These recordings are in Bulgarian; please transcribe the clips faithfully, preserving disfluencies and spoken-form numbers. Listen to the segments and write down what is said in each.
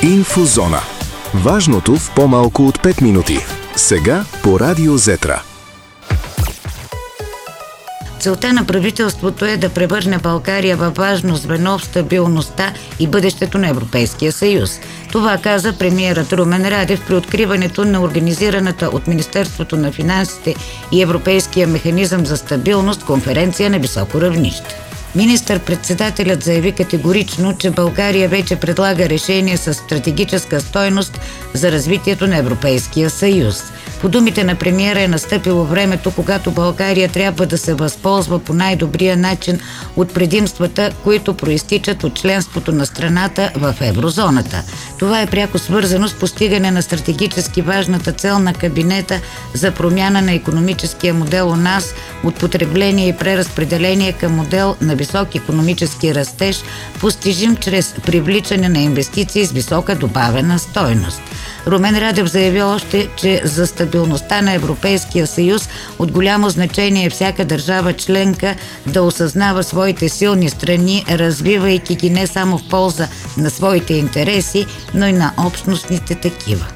Инфозона. Важното в по-малко от пет минути. Сега по Радио Зетра. Целта на правителството е да превърне България във важно звено в стабилността и бъдещето на Европейския съюз. Това каза премиерът Румен Радев при откриването на организираната от Министерството на финансите и Европейския механизъм за стабилност конференция на високо равнище. Министър-председателят заяви категорично, че България вече предлага решение с стратегическа стойност за развитието на Европейския съюз. По думите на премиера е настъпило времето, когато България трябва да се възползва по най-добрия начин от предимствата, които проистичат от членството на страната в еврозоната. Това е пряко свързано с постигане на стратегически важната цел на кабинета за промяна на икономическия модел у нас от потребление и преразпределение към модел на висок икономически растеж, постижим чрез привличане на инвестиции с висока добавена стойност. Румен Радев заяви още, че за стабилността на Европейския съюз от голямо значение е всяка държава членка да осъзнава своите силни страни, развивайки ги не само в полза на своите интереси, но и на общностните такива.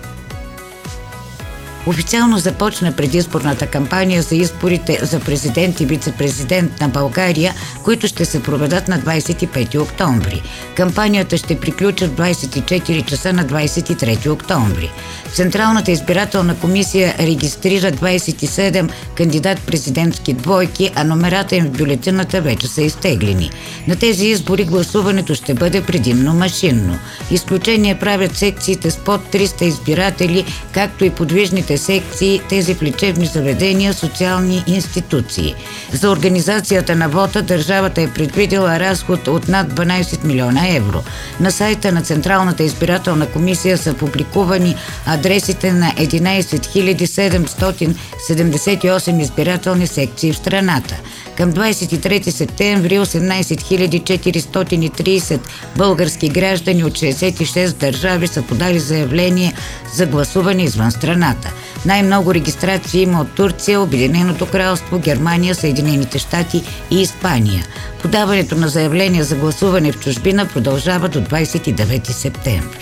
Официално започна предизборната кампания за изборите за президент и вице-президент на България, които ще се проведат на двадесет и пети октомври. Кампанията ще приключи в двадесет и четири часа на двадесет и трети октомври. Централната избирателна комисия регистрира двадесет и седем кандидат-президентски двойки, а номерата им в бюлетината вече са изтеглени. На тези избори гласуването ще бъде предимно машинно. Изключение правят секциите с под триста избиратели, както и подвижните секции, тези в лечебни заведения, социални институции. За организацията на вота държавата е предвидила разход от над дванадесет милиона евро. На сайта на Централната избирателна комисия са публикувани адресите на единадесет хиляди седемстотин седемдесет и осем избирателни секции в страната. Към двадесет и трети септември осемнадесет хиляди четиристотин и тридесет български граждани от шестдесет и шест държави са подали заявление за гласуване извън страната. Най-много регистрации има от Турция, Обединеното кралство, Германия, Съединените щати и Испания. Подаването на заявления за гласуване в чужбина продължава до двадесет и девети септември.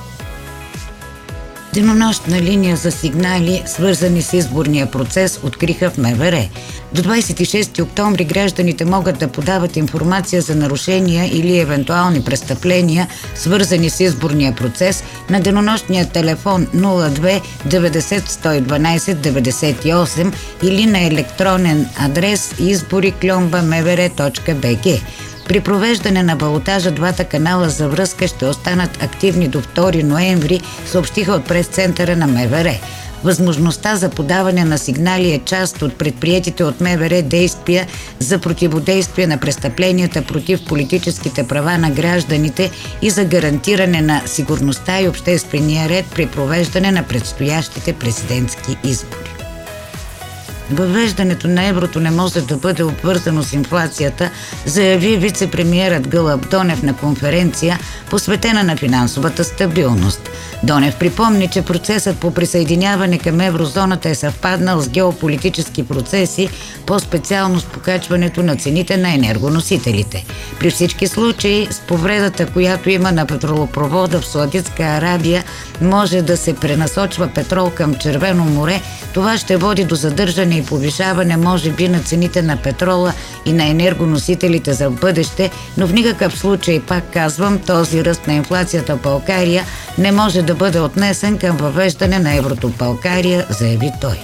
Денонощна линия за сигнали, свързани с изборния процес, откриха в МВР. До двадесет и шести октомври гражданите могат да подават информация за нарушения или евентуални престъпления, свързани с изборния процес, на денонощния телефон нула две деветдесет сто и дванадесет деветдесет и осем или на електронен адрес избори кльомба мвр точка бг. При провеждане на балотажа двата канала за връзка ще останат активни до втори ноември, съобщиха от прес-центъра на МВР. Възможността за подаване на сигнали е част от предприетите от МВР действия за противодействие на престъпленията против политическите права на гражданите и за гарантиране на сигурността и обществения ред при провеждане на предстоящите президентски избори. Въвеждането на еврото не може да бъде обвързано с инфлацията, заяви вице-премиерът Гълъб Донев на конференция, посветена на финансовата стабилност. Донев припомни, че процесът по присъединяване към еврозоната е съвпаднал с геополитически процеси, по-специално с покачването на цените на енергоносителите. При всички случаи, с повредата, която има на петролопровода в Саудитска Арабия, може да се пренасочва петрол към Червено море. Това ще води до задържане и повишаване, може би, на цените на петрола и на енергоносителите за бъдеще, но в никакъв случай, пак казвам, този ръст на инфлацията в България не може да бъде отнесен към въвеждане на еврото в България, заяви той.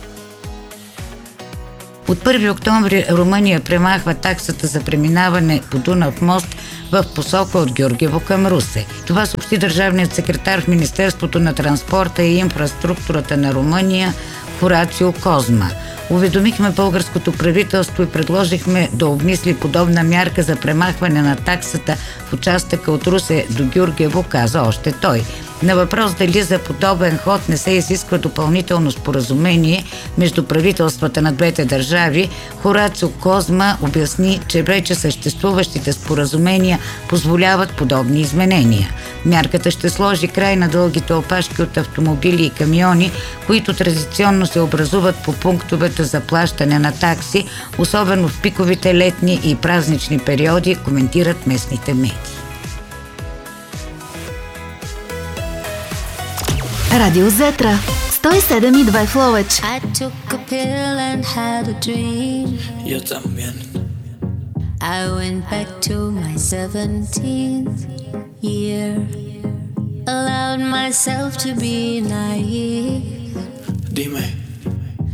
От първи октомври Румъния премахва таксата за преминаване по Дунав мост в посока от Георгиево към Русе. Това съобщи държавният секретар в Министерството на транспорта и инфраструктурата на Румъния Хорацио Козма. Уведомихме българското правителство и предложихме да обмисли подобна мярка за премахване на таксата в участъка от Русе до Георгиево, каза още той. На въпрос дали за подобен ход не се изисква допълнително споразумение между правителствата на двете държави, Хорацио Козма обясни, че вече съществуващите споразумения позволяват подобни изменения. Мярката ще сложи край на дългите опашки от автомобили и камиони, които традиционно се образуват по пунктовете за плащане на такси, особено в пиковите летни и празнични периоди, коментират местните медии. Радио Зетра сто и седем и две в Ловеч. I took a pill and had a dream. Yo también. I went back to my seventeenth year. Allowed myself to be naive. Dime.